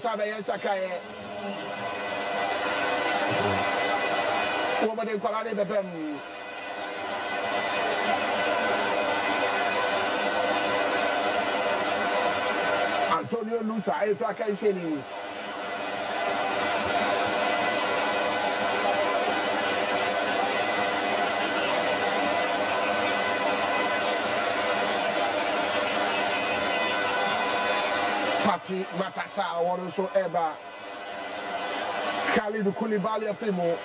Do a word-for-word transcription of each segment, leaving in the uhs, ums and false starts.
Sabe Sakaye. Woman in Colade Bebem. Antonio Nusa, Efraka is saying. Papi Matasa or so ever Khalid Koulibaly Afimo.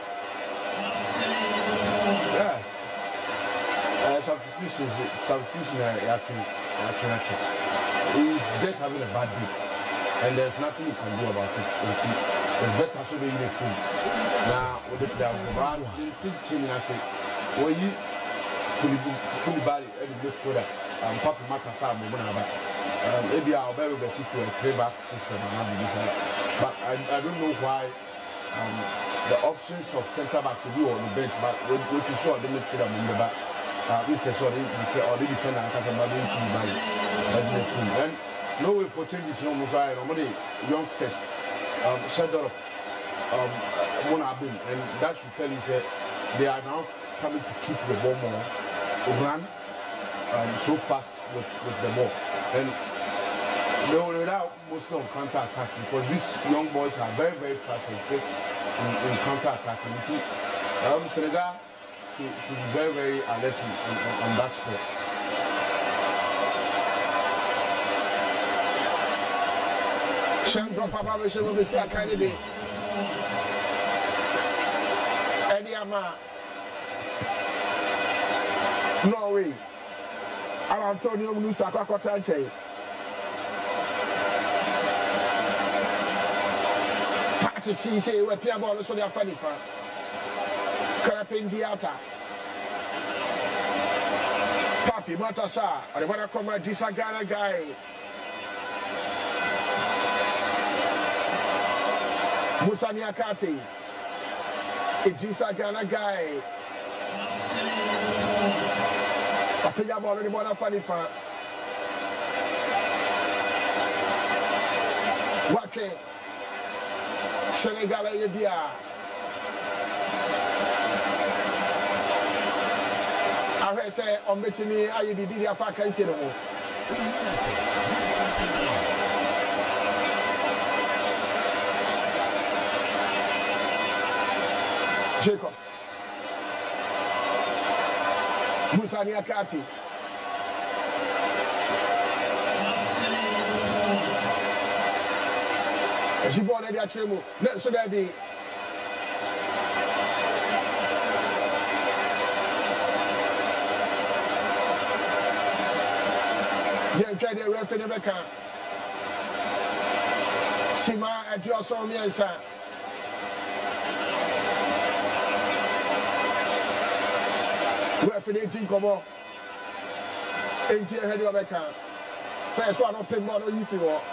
Yeah. Uh, substitutions, substitution, actually, actually, he's just having a bad day, and there's nothing you can do about it. It's better so they eat the food. Now, with the player for Brown, in team training, I say, well, you Koulibaly, and the further, um, Papi Matasa, Um, maybe I'll be able to teach you a three-back system and have this, but I, I don't know why um, the options of centre backs will be on the bench. But what, what you saw, the midfielder on the back, uh, we said sorry, or the defender, because I'm not going to buy it. And no way for changes. No more. Normally, youngsters, um, Shadow, um, Monabin, and that should tell you that they are now coming to keep the ball more, run um, so fast with, with the ball. And they will allow mostly on counter attacks because these young boys are very, very fast and swift in, in counter attacking. Um, Senegal should, should be very, very alert on, on, on that score. Shandro Papa Mission will be a candidate. Eddie Ama. Norway. Antonio Nusa Kotanche. Party C say we play ball so they are funny for. Karapin Diata. Papi Matasa, I want to come at this Ghana guy. Musa Niakate. Idrissa Ghana guy. Papiya ball the ball funny for. Wake. Senegal Yebia. I heard say on betini ayi bibi dia fa kan se no. Jacobs. Musa Niakate. She bought the Achemu. Let's so that be. Yeah, try the ref in the back. Sima at your son, yes, sir. Ref in eighteen, come on. eighteen head of the back. First one, open model, if you want.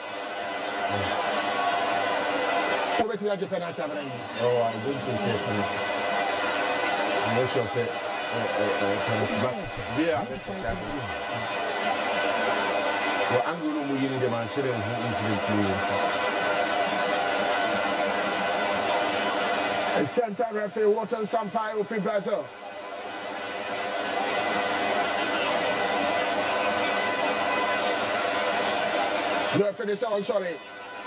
Oh, I don't think it's a penalty. I'm not sure it's a penalty, but they are the first. Well, I'm going to move in the man, sharing who incident. A center referee, Walton Sampaio, free Brazil. Referee is all sorry.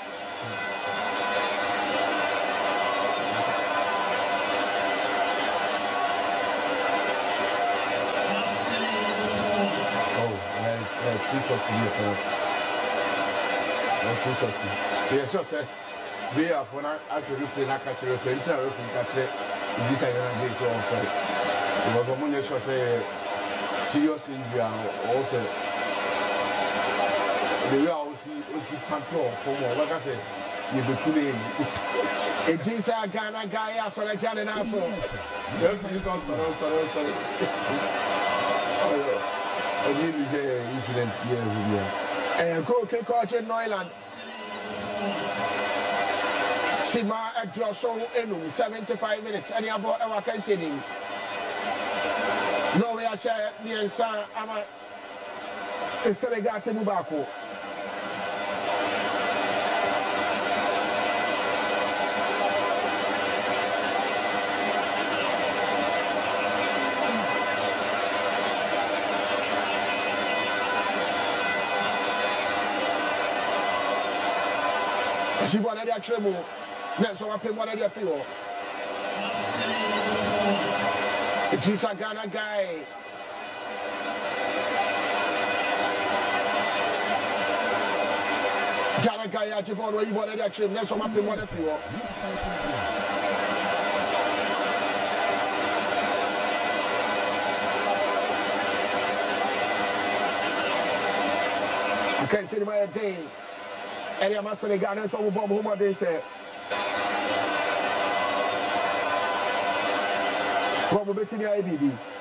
Two forty a penalty. Two forty. Yeah, sure, sir. We are for now. Actually, play na catch the referee. Tell referee catch it. This I gonna get so sorry. Because when you sure say serious injury also. The way I also also control for more. Like I said, you be pulling. It is a Ghana guy. So like Ghana now. So. Referee sorry, sorry, sorry. I mean, it's an incident here. And go to coach in Neuland. Sima at your song in seventy-five minutes. And about our considering. No, we are sharing me and Sam. I'm a Senegal to Mubako. She won at Tremo. Next one, I pay one at the field. It is a Ghana guy. Ghana guy at Japan, where you won at the Tremo. Next one, I pay one at the field. I can't see my day. And I'm asking the Ghana, so we bomb home. They say, what will be to me, I B B?